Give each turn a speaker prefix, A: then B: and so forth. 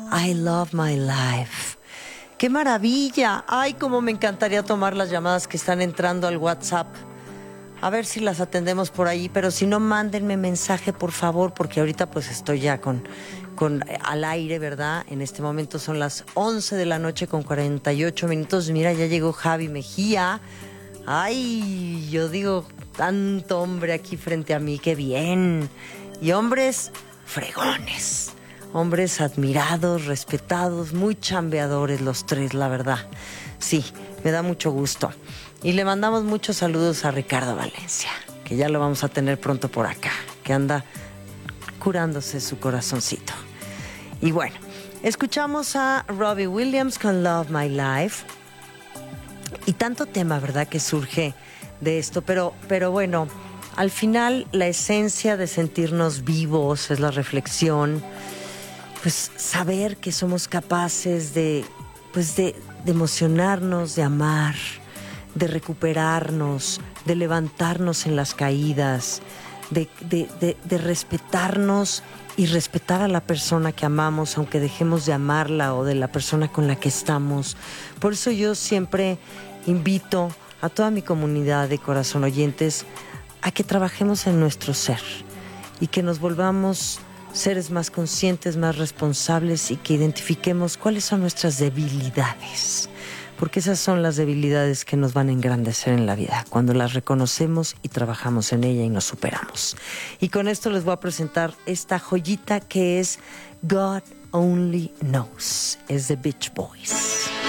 A: I Love My Life. ¡Qué maravilla! Ay, cómo me encantaría tomar las llamadas que están entrando al WhatsApp. A ver si las atendemos por ahí, pero si no, mándenme mensaje, por favor, porque ahorita pues estoy ya con al aire, ¿verdad? En este momento son las 11 de la noche con 48 minutos. Mira, ya llegó Javi Mejía. Ay, yo digo, tanto hombre aquí frente a mí, qué bien. Y hombres fregones, hombres admirados, respetados, muy chambeadores los tres, la verdad. Sí, me da mucho gusto. Y le mandamos muchos saludos a Ricardo Valencia, que ya lo vamos a tener pronto por acá, que anda curándose su corazoncito. Y bueno, escuchamos a Robbie Williams con Love My Life. Y tanto tema, ¿verdad?, que surge de esto. Pero bueno, al final la esencia de sentirnos vivos es la reflexión. Pues saber que somos capaces de emocionarnos, de amar, de recuperarnos, de levantarnos en las caídas, de respetarnos y respetar a la persona que amamos, aunque dejemos de amarla, o de la persona con la que estamos. Por eso yo siempre invito a toda mi comunidad de corazón oyentes a que trabajemos en nuestro ser y que nos volvamos seres más conscientes, más responsables, y que identifiquemos cuáles son nuestras debilidades, porque esas son las debilidades que nos van a engrandecer en la vida, cuando las reconocemos y trabajamos en ella y nos superamos. Y con esto les voy a presentar esta joyita que es God Only Knows, es The Beach Boys.